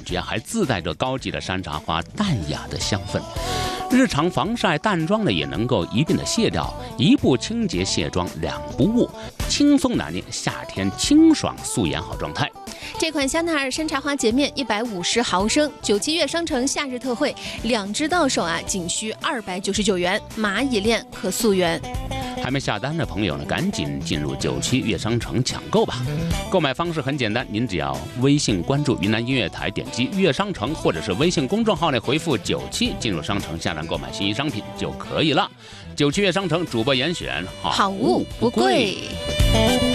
觉还自带着高级的山茶花淡雅的香氛。日常防晒淡妆呢也能够一并的卸掉，一步清洁卸妆两不误，轻松拿捏夏天清爽素颜好状态。 这款香奈儿山茶花洁面150毫升，97月商城夏日特惠，2支到手仅需299元，蚂蚁链可溯源。 还没下单的朋友呢，赶紧进入97月商城抢购吧！购买方式很简单，您只要微信关注云南音乐台，点击乐商城，或者是微信公众号内回复97进入商城下单购买心仪商品就可以了。97月商城主播严选， 好物不贵。